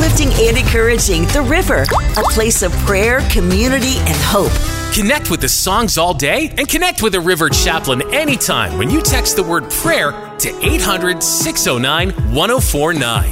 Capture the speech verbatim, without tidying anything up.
uplifting and encouraging The River, a place of prayer, community, and hope. Connect with the songs all day and connect with a River chaplain anytime when you text the word prayer to eight hundred, six oh nine, one oh four nine.